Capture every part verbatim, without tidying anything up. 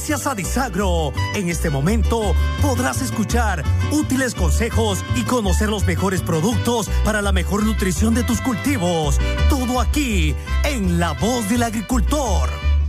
Gracias a Disagro, en este momento podrás escuchar útiles consejos y conocer los mejores productos para la mejor nutrición de tus cultivos. Todo aquí, en La Voz del Agricultor.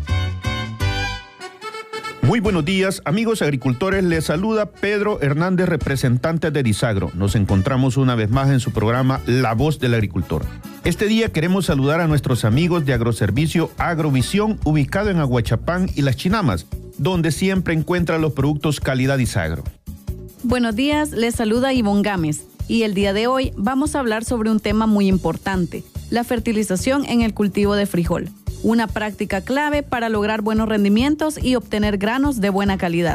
Muy buenos días, amigos agricultores. Les saluda Pedro Hernández, representante de Disagro. Nos encontramos una vez más en su programa La Voz del Agricultor. Este día queremos saludar a nuestros amigos de Agroservicio Agrovisión, ubicado en Aguachapán y Las Chinamas, donde siempre encuentran los productos calidad Disagro. Buenos días, les saluda Ivonne Gámez y el día de hoy vamos a hablar sobre un tema muy importante, la fertilización en el cultivo de frijol, una práctica clave para lograr buenos rendimientos y obtener granos de buena calidad.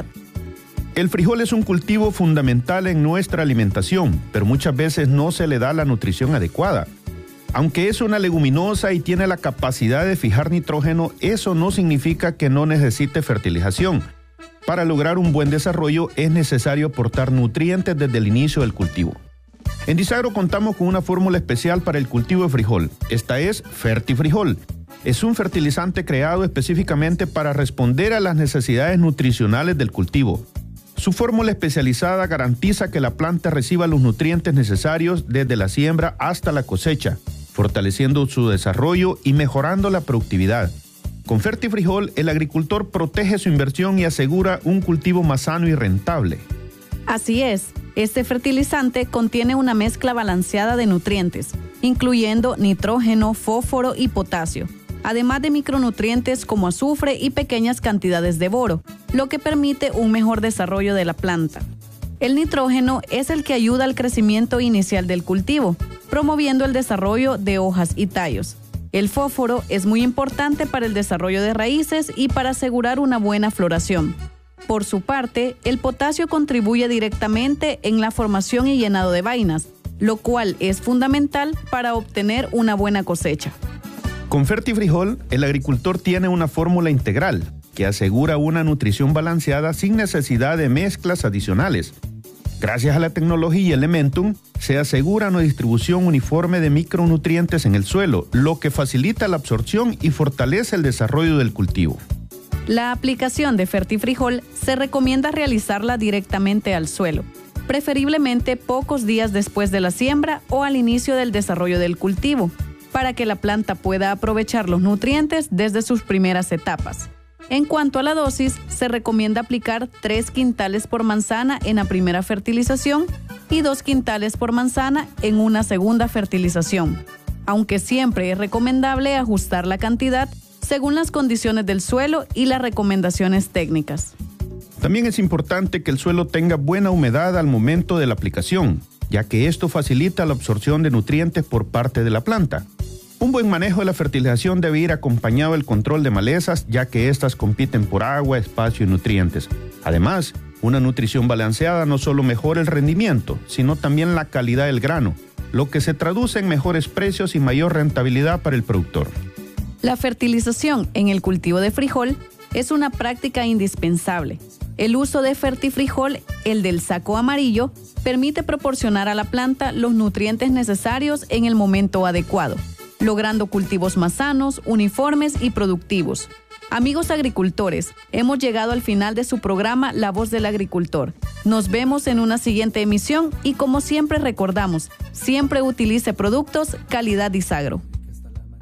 El frijol es un cultivo fundamental en nuestra alimentación, pero muchas veces no se le da la nutrición adecuada. Aunque es una leguminosa y tiene la capacidad de fijar nitrógeno, eso no significa que no necesite fertilización. Para lograr un buen desarrollo es necesario aportar nutrientes desde el inicio del cultivo. En Disagro contamos con una fórmula especial para el cultivo de frijol. Esta es Fertifrijol. Es un fertilizante creado específicamente para responder a las necesidades nutricionales del cultivo. Su fórmula especializada garantiza que la planta reciba los nutrientes necesarios desde la siembra hasta la cosecha, fortaleciendo su desarrollo y mejorando la productividad. Con Fertifrijol, el agricultor protege su inversión y asegura un cultivo más sano y rentable. Así es, este fertilizante contiene una mezcla balanceada de nutrientes, incluyendo nitrógeno, fósforo y potasio, además de micronutrientes como azufre y pequeñas cantidades de boro, lo que permite un mejor desarrollo de la planta. El nitrógeno es el que ayuda al crecimiento inicial del cultivo, promoviendo el desarrollo de hojas y tallos. El fósforo es muy importante para el desarrollo de raíces y para asegurar una buena floración. Por su parte, el potasio contribuye directamente en la formación y llenado de vainas, lo cual es fundamental para obtener una buena cosecha. Con Fertifrijol, el agricultor tiene una fórmula integral que asegura una nutrición balanceada sin necesidad de mezclas adicionales. Gracias a la tecnología Elementum, se asegura una distribución uniforme de micronutrientes en el suelo, lo que facilita la absorción y fortalece el desarrollo del cultivo. La aplicación de Fertifrijol se recomienda realizarla directamente al suelo, preferiblemente pocos días después de la siembra o al inicio del desarrollo del cultivo, para que la planta pueda aprovechar los nutrientes desde sus primeras etapas. En cuanto a la dosis, se recomienda aplicar tres quintales por manzana en la primera fertilización y dos quintales por manzana en una segunda fertilización, aunque siempre es recomendable ajustar la cantidad según las condiciones del suelo y las recomendaciones técnicas. También es importante que el suelo tenga buena humedad al momento de la aplicación, ya que esto facilita la absorción de nutrientes por parte de la planta. Un buen manejo de la fertilización debe ir acompañado del control de malezas, ya que éstas compiten por agua, espacio y nutrientes. Además, una nutrición balanceada no solo mejora el rendimiento, sino también la calidad del grano, lo que se traduce en mejores precios y mayor rentabilidad para el productor. La fertilización en el cultivo de frijol es una práctica indispensable. El uso de Fertifrijol, el del saco amarillo, permite proporcionar a la planta los nutrientes necesarios en el momento adecuado, logrando cultivos más sanos, uniformes y productivos. Amigos agricultores, hemos llegado al final de su programa La Voz del Agricultor. Nos vemos en una siguiente emisión y como siempre recordamos, siempre utilice productos calidad Disagro.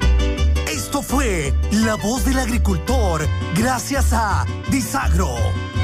Esto fue La Voz del Agricultor, gracias a Disagro.